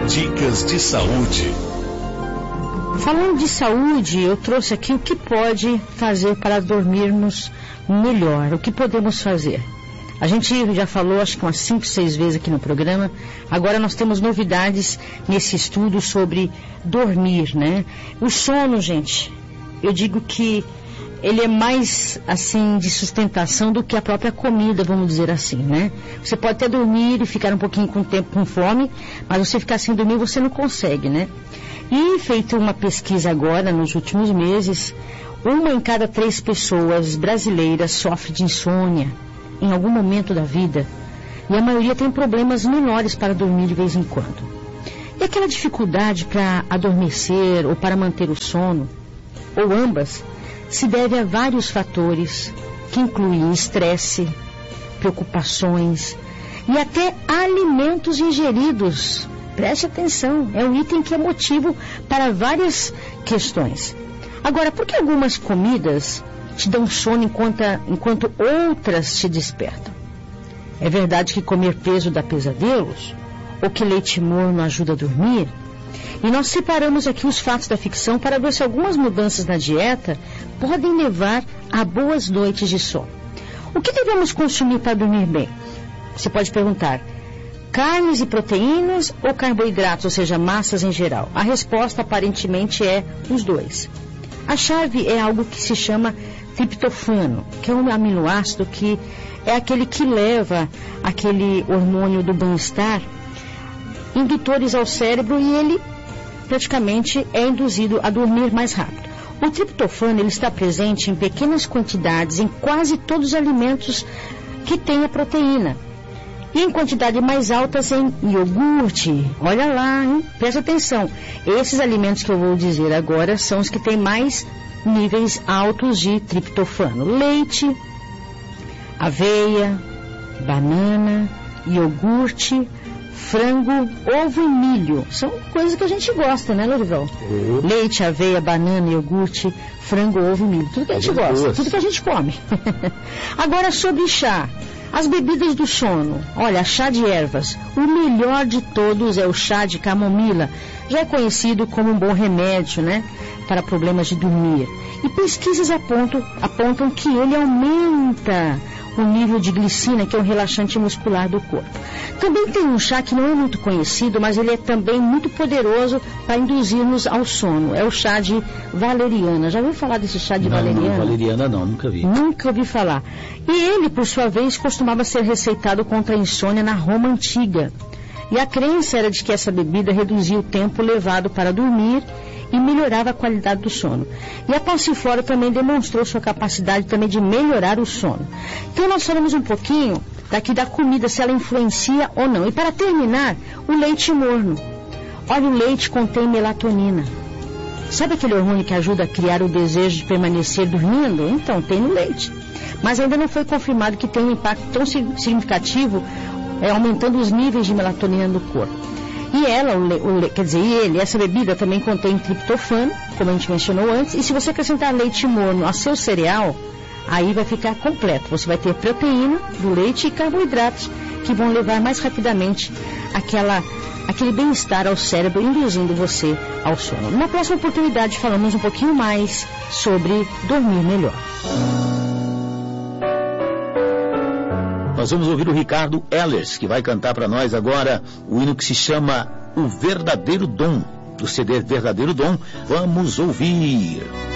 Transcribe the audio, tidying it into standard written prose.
Dicas de saúde. Falando de saúde, eu trouxe aqui o que pode fazer para dormirmos melhor, o que podemos fazer. A gente já falou, acho que umas 5, 6 vezes aqui no programa. Agora nós temos novidades nesse estudo sobre dormir, né? O sono, gente, eu digo que ele é mais, assim, de sustentação do que a própria comida, vamos dizer assim, né? Você pode até dormir e ficar um pouquinho com tempo com fome, mas você ficar sem dormir, você não consegue, né? E feita uma pesquisa agora, nos últimos meses, 1 em cada 3 pessoas brasileiras sofre de insônia em algum momento da vida, e a maioria tem problemas menores para dormir de vez em quando. E aquela dificuldade para adormecer ou para manter o sono, ou ambas, se deve a vários fatores que incluem estresse, preocupações e até alimentos ingeridos. Preste atenção, é um item que é motivo para várias questões. Agora, por que algumas comidas te dão sono enquanto outras te despertam? É verdade que comer peso dá pesadelos? Ou que leite morno ajuda a dormir? E nós separamos aqui os fatos da ficção para ver se algumas mudanças na dieta podem levar a boas noites de sono. O que devemos consumir para dormir bem? Você pode perguntar: carnes e proteínas ou carboidratos, ou seja, massas em geral? A resposta aparentemente é os dois. A chave é algo que se chama triptofano, que é um aminoácido que é aquele que leva aquele hormônio do bem-estar, indutores ao cérebro, e ele praticamente é induzido a dormir mais rápido. O triptofano ele está presente em pequenas quantidades em quase todos os alimentos que têm a proteína. E em quantidade mais altas em iogurte. Olha lá, hein? Presta atenção. Esses alimentos que eu vou dizer agora são os que têm mais níveis altos de triptofano. Leite, aveia, banana, iogurte, frango, ovo e milho. São coisas que a gente gosta, né, Lorival? Leite, aveia, banana, iogurte, frango, ovo e milho. Tudo que a gente gosta, tudo que a gente come. Agora, sobre chá. As bebidas do sono. Olha, chá de ervas. O melhor de todos é o chá de camomila. Já é conhecido como um bom remédio, né, para problemas de dormir. E pesquisas apontam que ele aumenta o nível de glicina, que é um relaxante muscular do corpo. Também tem um chá que não é muito conhecido, mas ele é também muito poderoso para induzir-nos ao sono. É o chá de valeriana. Já ouviu falar desse chá de valeriana? Não, valeriana não, nunca vi. Nunca ouvi falar. E ele, por sua vez, costumava ser receitado contra a insônia na Roma Antiga. E a crença era de que essa bebida reduzia o tempo levado para dormir e melhorava a qualidade do sono. E a Passiflora também demonstrou sua capacidade também de melhorar o sono. Então nós falamos um pouquinho daqui da comida, se ela influencia ou não. E para terminar, o leite morno. Olha, o leite contém melatonina. Sabe aquele hormônio que ajuda a criar o desejo de permanecer dormindo? Então, tem no leite. Mas ainda não foi confirmado que tem um impacto tão significativo, aumentando os níveis de melatonina no corpo. E essa bebida também contém triptofano, como a gente mencionou antes, e se você acrescentar leite morno a seu cereal, aí vai ficar completo. Você vai ter proteína do leite e carboidratos que vão levar mais rapidamente aquele bem-estar ao cérebro, induzindo você ao sono. Na próxima oportunidade falamos um pouquinho mais sobre dormir melhor. Nós vamos ouvir o Ricardo Ehlers, que vai cantar para nós agora o hino que se chama O Verdadeiro Dom, do CD Verdadeiro Dom. Vamos ouvir.